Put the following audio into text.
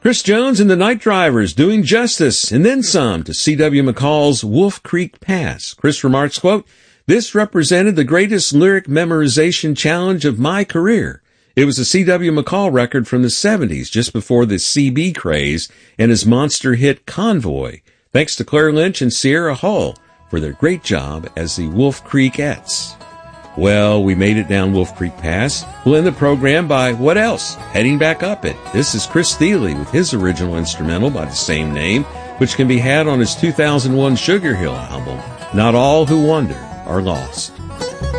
Chris Jones and the Night Drivers doing justice and then some to C.W. McCall's Wolf Creek Pass. Chris remarks, quote, "This represented the greatest lyric memorization challenge of my career. It was a C.W. McCall record from the 70s, just before the CB craze and his monster hit Convoy. Thanks to Claire Lynch and Sierra Hull for their great job as the Wolf Creekettes." Well, we made it down Wolf Creek Pass. We'll end the program by what else? Heading back up it. This is Chris Thile with his original instrumental by the same name, which can be had on his 2001 Sugar Hill album, Not All Who Wander Are Lost.